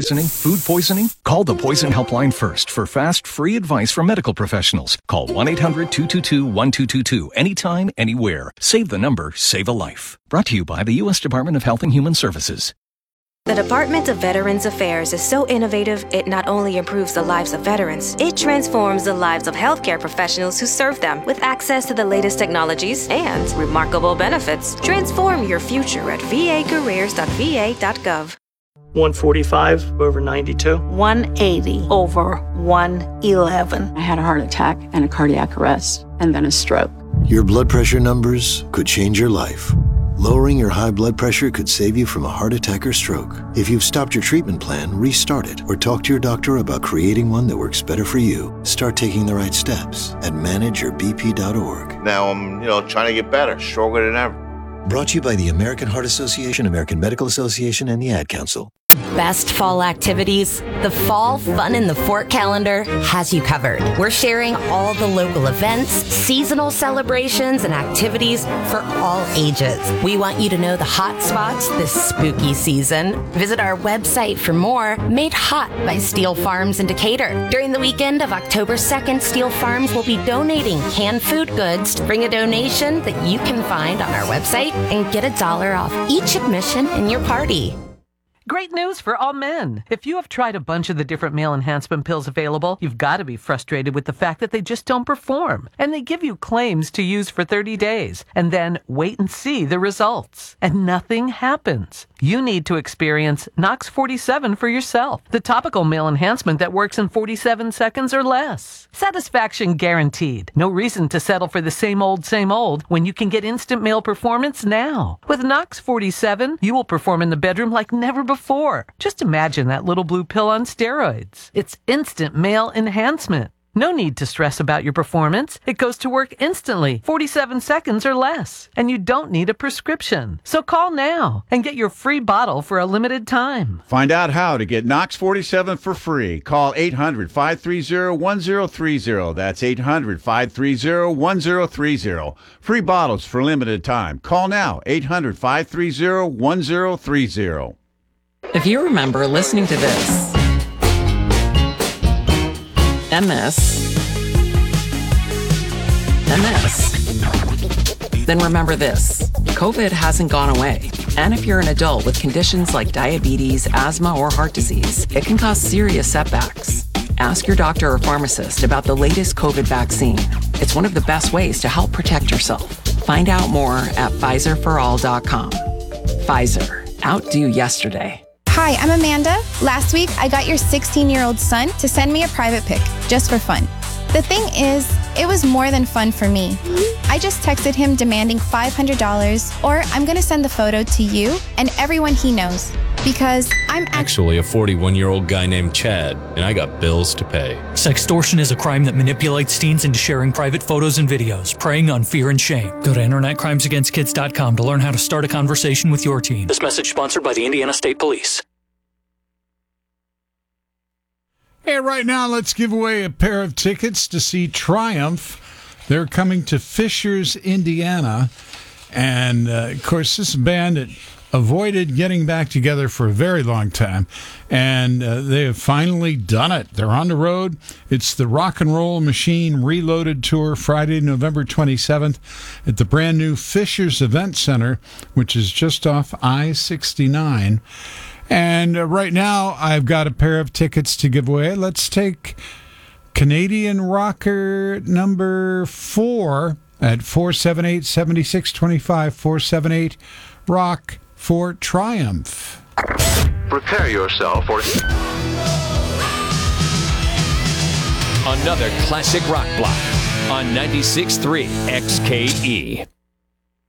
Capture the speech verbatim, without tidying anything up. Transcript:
poisoning, food poisoning? Call the Poison Helpline first for fast, free advice from medical professionals. Call one eight hundred two two two one two two two anytime, anywhere. Save the number, save a life. Brought to you by the U S Department of Health and Human Services. The Department of Veterans Affairs is so innovative, it not only improves the lives of veterans, it transforms the lives of healthcare professionals who serve them with access to the latest technologies and remarkable benefits. Transform your future at v a careers dot v a dot gov. one forty-five over ninety-two. one eighty over one eleven. I had a heart attack and a cardiac arrest, and then a stroke. Your blood pressure numbers could change your life. Lowering your high blood pressure could save you from a heart attack or stroke. If you've stopped your treatment plan, restart it or talk to your doctor about creating one that works better for you. Start taking the right steps at manage your b p dot org. Now I'm, you know, trying to get better, stronger than ever. Brought to you by the American Heart Association, American Medical Association, and the Ad Council. Best fall activities? The Fall Fun in the Fort calendar has you covered. We're sharing all the local events, seasonal celebrations, and activities for all ages. We want you to know the hot spots this spooky season. Visit our website for more. Made hot by Steel Farms in Decatur. During the weekend of October second, Steel Farms will be donating canned food goods. Bring a donation that you can find on our website and get a dollar off each admission in your party. Great news for all men. If you have tried a bunch of the different male enhancement pills available, you've got to be frustrated with the fact that they just don't perform. And they give you claims to use for thirty days, and then wait and see the results. And nothing happens. You need to experience Nox forty-seven for yourself, the topical male enhancement that works in forty-seven seconds or less. Satisfaction guaranteed. No reason to settle for the same old, same old when you can get instant male performance now. With Nox forty-seven, you will perform in the bedroom like never before. Before. Just imagine that little blue pill on steroids. It's instant male enhancement. No need to stress about your performance. It goes to work instantly, forty-seven seconds or less. And you don't need a prescription. So call now and get your free bottle for a limited time. Find out how to get Nox forty-seven for free. Call eight hundred five three zero one zero three zero. That's eight hundred five three zero one zero three zero. Free bottles for limited time. Call now, eight hundred five three zero one zero three zero. If you remember listening to this, and this, and this, then remember this. COVID hasn't gone away. And if you're an adult with conditions like diabetes, asthma, or heart disease, it can cause serious setbacks. Ask your doctor or pharmacist about the latest COVID vaccine. It's one of the best ways to help protect yourself. Find out more at Pfizer for all dot com. Pfizer. Outdo yesterday. Hi, I'm Amanda. Last week, I got your sixteen-year-old son to send me a private pic, just for fun. The thing is, it was more than fun for me. I just texted him demanding five hundred dollars, or I'm gonna send the photo to you and everyone he knows, because I'm act- actually a forty-one-year-old guy named Chad, and I got bills to pay. Sextortion is a crime that manipulates teens into sharing private photos and videos, preying on fear and shame. Go to internet crimes against kids dot com to learn how to start a conversation with your teen. This message sponsored by the Indiana State Police. Hey, right now, let's give away a pair of tickets to see Triumph. They're coming to Fishers, Indiana. And, uh, of course, this is a band that avoided getting back together for a very long time. And uh, they have finally done it. They're on the road. It's the Rock and Roll Machine Reloaded Tour, Friday, November twenty-seventh, at the brand new Fishers Event Center, which is just off I sixty-nine. And uh, right now, I've got a pair of tickets to give away. Let's take Canadian rocker number four at four seven eight, seven six two five, four seven eight, rock for Triumph. Prepare yourself for another classic rock block on ninety-six point three X K E.